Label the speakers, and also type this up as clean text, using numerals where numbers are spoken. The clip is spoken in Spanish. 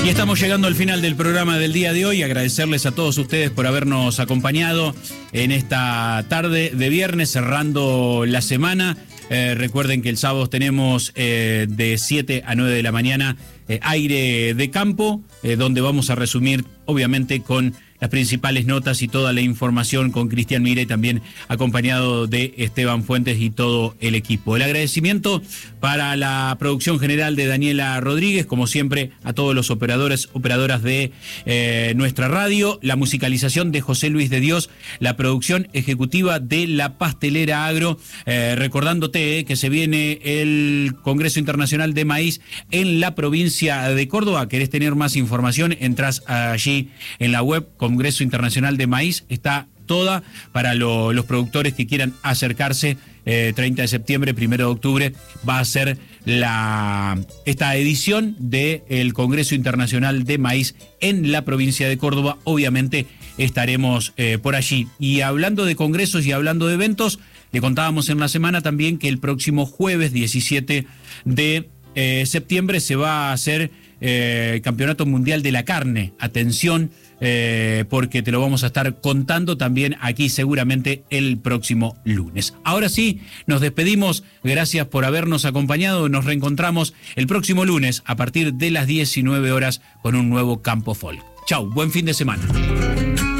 Speaker 1: Y estamos llegando al final del programa del día de hoy. Agradecerles a todos ustedes por habernos acompañado en esta tarde de viernes, cerrando la semana. Recuerden que el sábado tenemos de 7 a 9 de la mañana aire de campo, donde vamos a resumir, obviamente, con las principales notas y toda la información con Cristian Mira y también acompañado de Esteban Fuentes y todo el equipo. El agradecimiento para la producción general de Daniela Rodríguez, como siempre, a todos los operadores, operadoras de nuestra radio, la musicalización de José Luis de Dios, la producción ejecutiva de La Pastelera Agro, recordándote que se viene el Congreso Internacional de Maíz en la provincia de Córdoba. ¿Querés tener más información? Entrás allí en la web Congreso Internacional de Maíz, está toda para los productores que quieran acercarse. 30 de septiembre, 1 de octubre va a ser esta edición del Congreso Internacional de Maíz en la provincia de Córdoba. Obviamente estaremos por allí. Y hablando de congresos y hablando de eventos, le contábamos en la semana también que el próximo jueves 17 de septiembre se va a hacer el Campeonato Mundial de la Carne. Atención, porque te lo vamos a estar contando también aquí seguramente el próximo lunes. Ahora sí, nos despedimos. Gracias por habernos acompañado. Nos reencontramos el próximo lunes a partir de las 19 horas con un nuevo Campo Folk. Chau, buen fin de semana.